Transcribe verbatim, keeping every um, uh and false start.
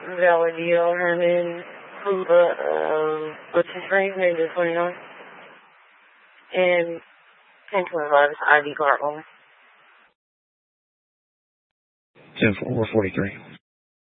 Valley Deal, Herman, Hoover, uh, what's his name, maybe twenty-nine, and ten twenty-five is I D card only. ten four forty-three.